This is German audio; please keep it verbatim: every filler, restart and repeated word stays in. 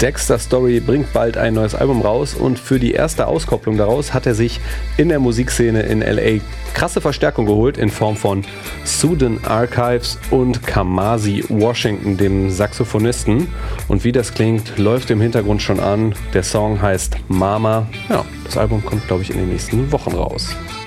Dexter Story bringt bald ein neues Album raus und für die erste Auskopplung daraus hat er sich in der Musikszene in L A krasse Verstärkung geholt in Form von Suden Archives und Kamasi Washington, dem Saxophonisten. Und wie das klingt, läuft im Hintergrund schon an. Der Song heißt Mama. Ja, das Album kommt, glaube ich, in den nächsten Wochen raus.